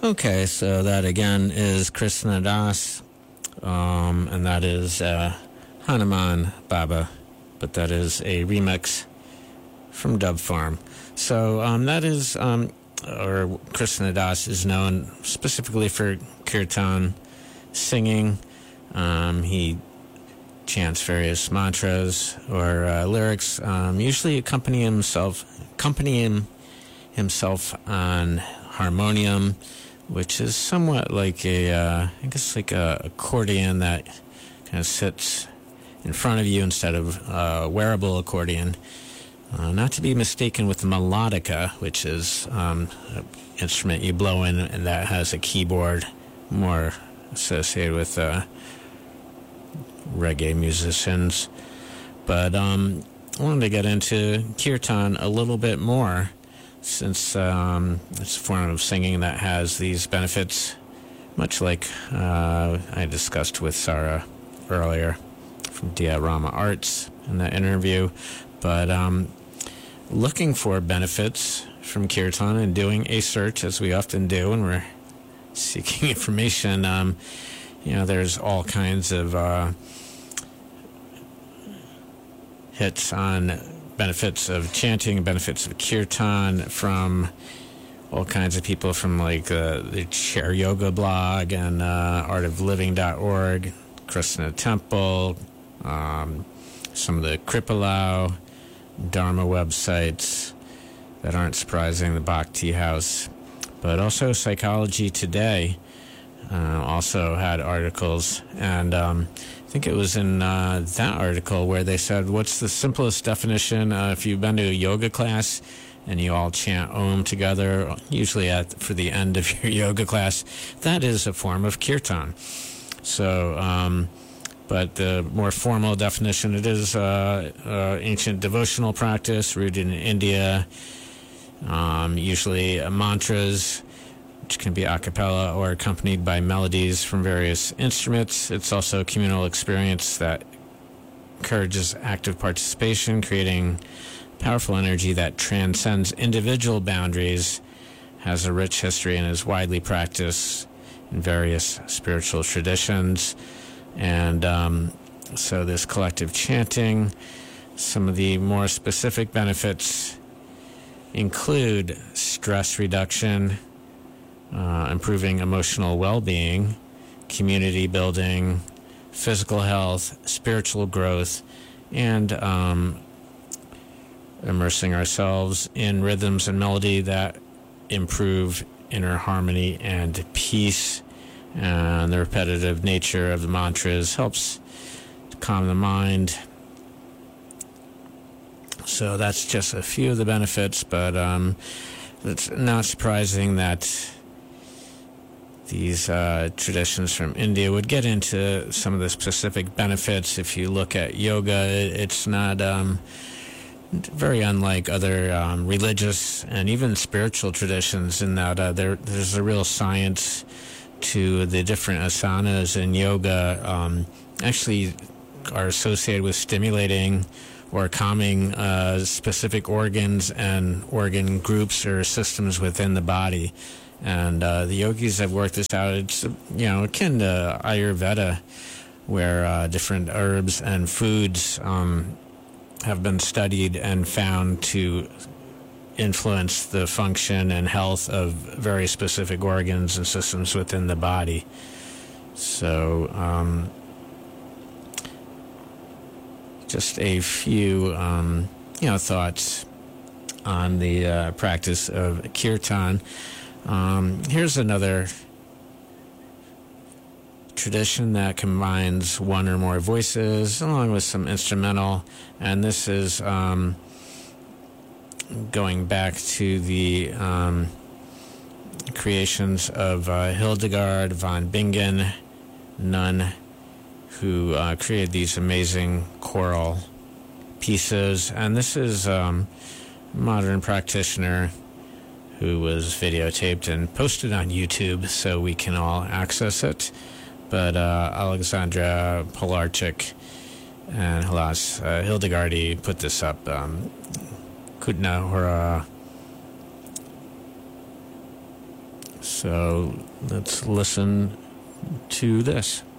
Okay, so that again is Krishna Das, and that is Hanuman Baba, but that is a remix from Dub Farm. So that is, or Krishna Das is known specifically for kirtan singing. He chants various mantras or lyrics, usually accompanying himself on harmonium, which is somewhat like I guess like a accordion that kind of sits in front of you instead of a wearable accordion. Not to be mistaken with the melodica, which is an instrument you blow in and that has a keyboard, more associated with reggae musicians. But I wanted to get into kirtan a little bit more, since it's a form of singing that has these benefits, much like I discussed with Sarah earlier from Diorama Arts in that interview. But looking for benefits from kirtan and doing a search, as we often do when we're seeking information, there's all kinds of hits on benefits of chanting, benefits of kirtan from all kinds of people, from like the Chair Yoga blog and artofliving.org, Krishna Temple, some of the Kripalau, Dharma websites that aren't surprising, the Bhakti House, but also Psychology Today also had articles, and I think it was in that article where they said, what's the simplest definition if you've been to a yoga class and you all chant Om together, usually for the end of your yoga class? That is a form of kirtan. So, but the more formal definition, it is ancient devotional practice rooted in India, usually mantras, which can be a cappella or accompanied by melodies from various instruments. It's also a communal experience that encourages active participation, creating powerful energy that transcends individual boundaries, has a rich history, and is widely practiced in various spiritual traditions. And so this collective chanting, some of the more specific benefits include stress reduction, improving emotional well-being, community building, physical health, spiritual growth, and immersing ourselves in rhythms and melody that improve inner harmony and peace. And the repetitive nature of the mantras helps to calm the mind. So that's just a few of the benefits, but it's not surprising that these traditions from India would get into some of the specific benefits. If you look at yoga, it's not very unlike other religious and even spiritual traditions in that there's a real science to the different asanas in yoga. Actually are associated with stimulating or calming specific organs and organ groups or systems within the body. And the yogis have worked this out. It's, akin to Ayurveda, where different herbs and foods have been studied and found to influence the function and health of very specific organs and systems within the body. So just a few, thoughts on the practice of kirtan. Here's another tradition that combines one or more voices along with some instrumental, and this is going back to the creations of Hildegard von Bingen, nun, who created these amazing choral pieces. And this is a modern practitioner who was videotaped and posted on YouTube so we can all access it. But Alexandra Polarchik and Halas Hildegardi put this up. Kutna Hora So let's listen to this.